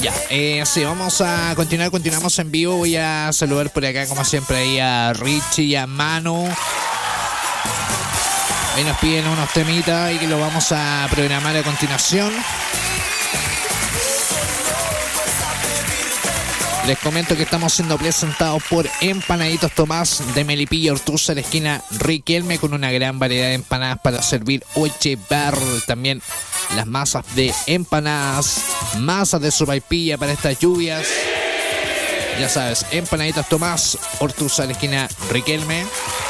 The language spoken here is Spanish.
Ya, sí, vamos a continuamos en vivo. Voy a saludar por acá, como siempre, ahí a Richie y a Manu. Ahí nos piden unos temitas y que lo vamos a programar a continuación. Les comento que estamos siendo presentados por Empanaditos Tomás de Melipilla Ortuza, la esquina Riquelme, con una gran variedad de empanadas para servir o llevar. También las masas de empanadas, masas de sopaipilla para estas lluvias. Ya sabes, Empanaditos Tomás, Ortuza, la esquina Riquelme.